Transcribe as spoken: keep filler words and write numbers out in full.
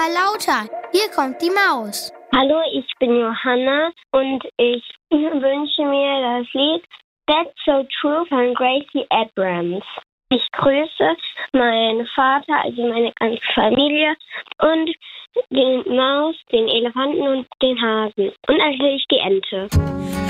mal lauter. Hier kommt die Maus. Hallo, ich bin Johanna und ich wünsche mir das Lied That's So True von Gracie Abrams. Ich grüße meinen Vater, also meine ganze Familie und den Maus, den Elefanten und den Hasen und natürlich die Ente.